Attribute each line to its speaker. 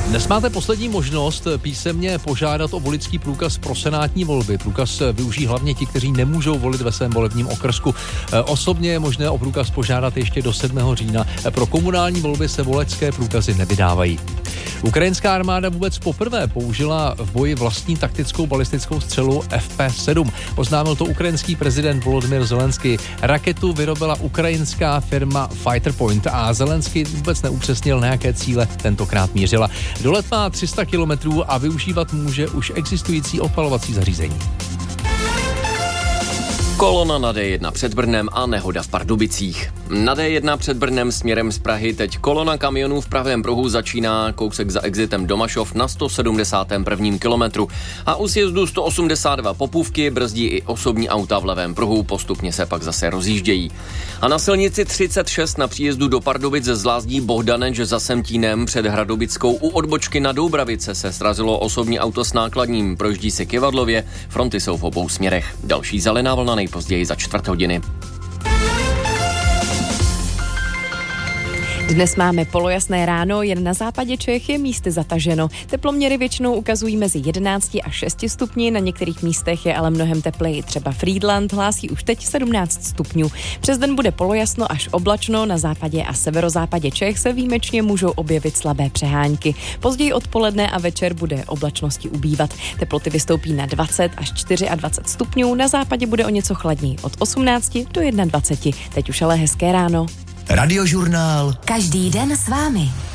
Speaker 1: Dnes máte poslední možnost písemně požádat o voličský průkaz pro senátní volby. Průkaz využijí hlavně ti, kteří nemůžou volit ve svém volebním okrsku. Osobně je možné o průkaz požádat ještě do 7. října. Pro komunální volby se voličské průkazy nevydávají. Ukrajinská armáda vůbec poprvé použila v boji vlastní taktickou balistickou střelu FP7. Oznámil to ukrajinský prezident Volodymyr Zelenský. Raketu vyrobila ukrajinská firma Fighter Point a Zelenský vůbec neupřesnil, na jaké cíle tentokrát mířila. Dolet má 300 kilometrů a využívat může už existující odpalovací zařízení.
Speaker 2: Kolona na D1 před Brnem a nehoda v Pardubicích. Na D1 před Brnem směrem z Prahy teď kolona kamionů v pravém pruhu začíná kousek za exitem Domašov na 171. kilometru a u sjezdu 182 Popůvky brzdí i osobní auta v levém pruhu, postupně se pak zase rozjíždějí. A na silnici 36 na příjezdu do Pardubic z Lázdí Bohdaneč za Semtínem před Hradobickou u odbočky na Doubravice se srazilo osobní auto s nákladním, projíždí se Kivadlově, fronty jsou v obou směrech. Další zelená vlna nejpozději za 4:15.
Speaker 3: Dnes máme polojasné ráno, jen na západě Čech je místy zataženo. Teploměry většinou ukazují mezi 11 a 6 stupni, na některých místech je ale mnohem tepleji. Třeba Frýdlant hlásí už teď 17 stupňů. Přes den bude polojasno až oblačno, na západě a severozápadě Čech se výjimečně můžou objevit slabé přehánky. Později odpoledne a večer bude oblačnosti ubývat. Teploty vystoupí na 20 až 24 stupňů, na západě bude o něco chladněji od 18 do 21. Teď už ale hezké ráno.
Speaker 4: Radiožurnál.
Speaker 5: Každý den s vámi.